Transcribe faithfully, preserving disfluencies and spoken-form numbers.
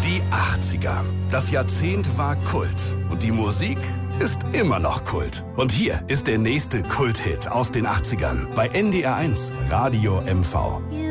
Die achtziger. Das Jahrzehnt war Kult. Und die Musik ist immer noch Kult. Und hier ist der nächste Kulthit aus den achtzigern bei N D R eins Radio M V.